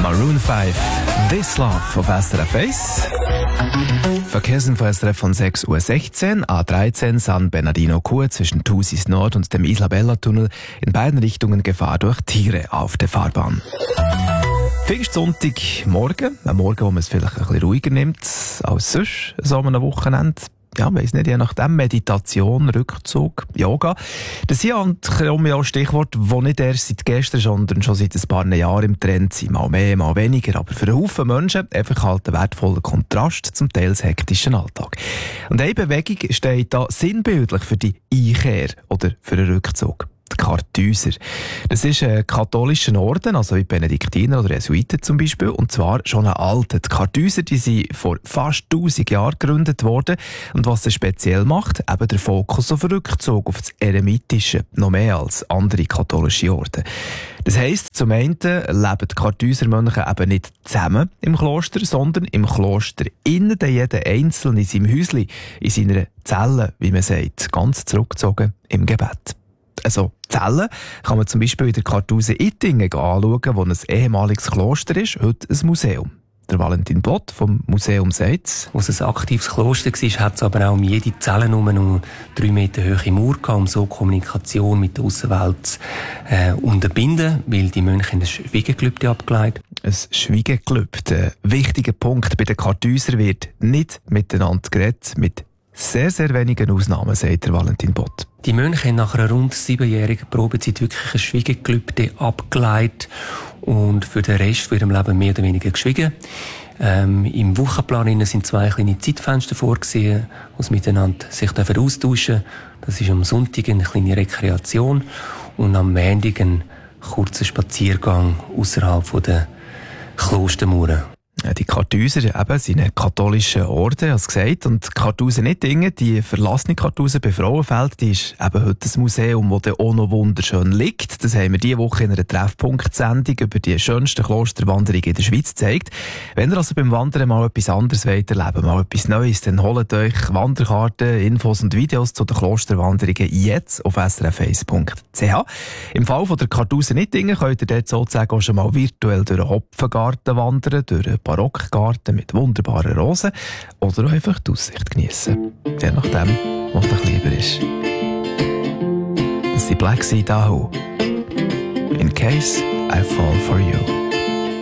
Maroon 5, This Love auf SRF 1. Verkehrsinfo SRF von 6:16 Uhr, A13 San Bernardino-Chur zwischen Thusis Nord und dem Isla-Bella-Tunnel. In beiden Richtungen Gefahr durch Tiere auf der Fahrbahn. Pfingstsonntagmorgen, ein Morgen, wo man es vielleicht ein bisschen ruhiger nimmt als sonst, so am Wochenende. Ja, weiss nicht, je nachdem, Meditation, Rückzug, Yoga. Das sind auch Stichworte, die nicht erst seit gestern, sondern schon seit ein paar Jahren im Trend sind. Mal mehr, mal weniger. Aber für einen Haufen Menschen einfach halt ein wertvoller Kontrast zum teils hektischen Alltag. Und eine Bewegung steht da sinnbildlich für die Einkehr oder für einen Rückzug. Die Kartäuser. Das ist ein katholischer Orden, also wie Benediktiner oder Jesuiten zum Beispiel, und zwar schon ein alter. Die Kartäuser, die sind vor fast 1000 Jahren gegründet worden. Und was sie speziell macht, eben der Fokus auf Rückzug, auf das Eremitische, noch mehr als andere katholische Orden. Das heisst, zum einen leben die Kartäusermönche eben nicht zusammen im Kloster, sondern im Kloster innen, jeder Einzelne in seinem Häuschen, in seiner Zelle, wie man sagt, ganz zurückgezogen im Gebet. Also Zellen kann man zum Beispiel in der Kartause Ittingen anschauen, wo ein ehemaliges Kloster ist, heute ein Museum. Der Valentin Blott vom Museum sagt, als es ein aktives Kloster war, hat es aber auch um jede Zelle nur 3 Meter hohe Mauer gehabt, um so Kommunikation mit der Aussenwelt zu unterbinden, weil die Mönche ein Schweigegelübde abgelegt. Ein Schweigegelübde. Ein wichtiger Punkt bei den Kartäusern wird nicht miteinander geredet, mit sehr, sehr wenigen Ausnahmen, sagt der Valentin Blott. Die Mönche haben nach einer rund 7-jährigen Probezeit wirklich ein Schweigegelübde abgeleitet und für den Rest von ihrem Leben mehr oder weniger geschwiegen. Im Wochenplan sind 2 kleine Zeitfenster vorgesehen, wo sie miteinander sich austauschen dürfen. Das ist am Sonntag eine kleine Rekreation und am Montag ein kurzer Spaziergang außerhalb der Klostermauern. Die Kartäuser eben sind ein katholischer Orden, als gesagt. Und die Kartause Ittingen, die verlassene Kartause bei Frauenfeld, die ist eben heute ein Museum, das auch noch wunderschön liegt. Das haben wir diese Woche in einer Treffpunkt-Sendung über die schönsten Klosterwanderungen in der Schweiz gezeigt. Wenn ihr also beim Wandern mal etwas anderes wollt erleben, mal etwas Neues, dann holt euch Wanderkarten, Infos und Videos zu den Klosterwanderungen jetzt auf srf1.ch. Im Fall von der Kartause Ittingen könnt ihr dort sozusagen auch schon mal virtuell durch einen Hopfengarten wandern, durch einen Barockgarten mit wunderbaren Rosen oder auch einfach die Aussicht geniessen. Je nachdem, was euch lieber ist. Das ist die Black Sea Dahoo. In case I fall for you.